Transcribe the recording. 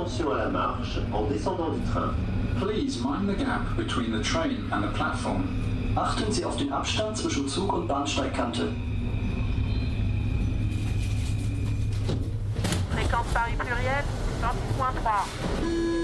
attention à la marche en descendant du train. Please mind the gap between the train and the platform. Achten Sie auf den Abstand zwischen Zug und Bahnsteigkante. Fréquence Paris pluriel, 106.3.